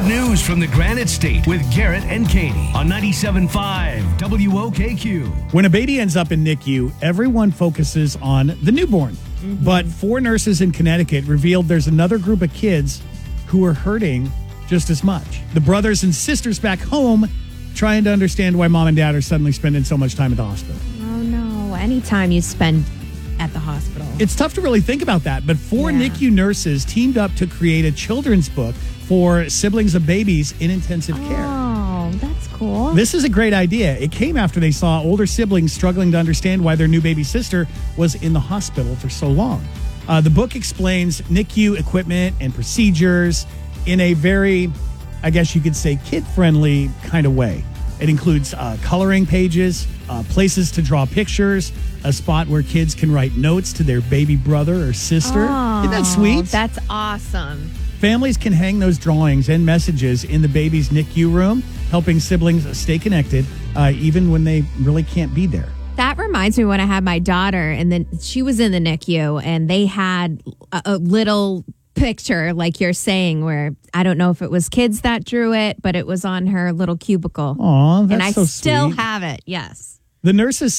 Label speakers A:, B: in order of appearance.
A: news from the Granite State with Garrett and Katie on 97.5 WOKQ.
B: When a baby ends up in NICU, everyone focuses on the newborn.
C: Mm-hmm.
B: But 4 nurses in Connecticut revealed there's another group of kids who are hurting just as much. The brothers and sisters back home trying to understand why mom and dad are suddenly spending so much time at the hospital.
C: Oh, no. Anytime you spend at the hospital.
B: It's tough to really think about that, but 4 NICU nurses teamed up to create a children's book for siblings of babies in intensive care.
C: Oh, that's cool.
B: This is a great idea. It came after they saw older siblings struggling to understand why their new baby sister was in the hospital for so long. The book explains NICU equipment and procedures in a very, I guess you could say, kid-friendly kind of way. It includes coloring pages, places to draw pictures, a spot where kids can write notes to their baby brother or sister.
C: Oh,
B: Isn't that sweet?
C: That's awesome.
B: Families can hang those drawings and messages in the baby's NICU room, helping siblings stay connected even when they really can't be there.
C: That reminds me when I had my daughter, and then she was in the NICU, and they had a little picture, like you're saying, where I don't know if it was kids that drew it, but it was on her little cubicle.
B: Aw, that's
C: and I
B: so
C: still
B: sweet.
C: have it. Yes.
B: The nurses